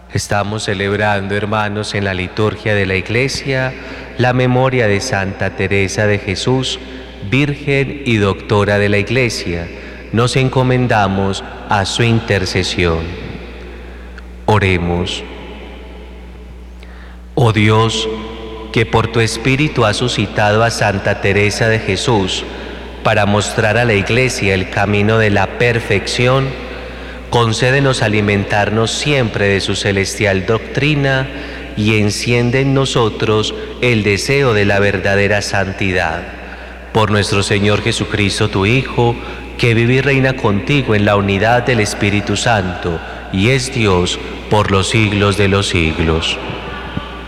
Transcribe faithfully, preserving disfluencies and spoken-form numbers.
Estamos celebrando, hermanos, en la liturgia de la Iglesia, la memoria de Santa Teresa de Jesús, Virgen y Doctora de la Iglesia. Nos encomendamos a su intercesión. Oremos. Oh Dios, que por tu Espíritu has suscitado a Santa Teresa de Jesús para mostrar a la Iglesia el camino de la perfección, concédenos alimentarnos siempre de su celestial doctrina y enciende en nosotros el deseo de la verdadera santidad. Por nuestro Señor Jesucristo, tu Hijo, que vive y reina contigo en la unidad del Espíritu Santo y es Dios por los siglos de los siglos.